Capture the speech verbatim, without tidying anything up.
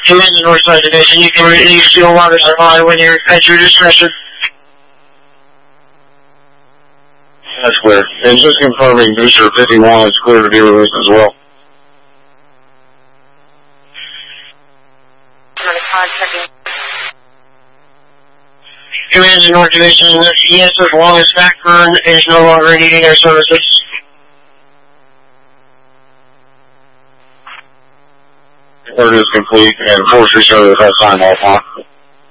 Command the Northside Division, you can release fuel water supply when you're at your discretion. That's clear. And just confirming booster fifty-one is clear to be released as well. Command the North Division, yes, as long as backburn is no longer needing our services. Order is complete and force service has time off on.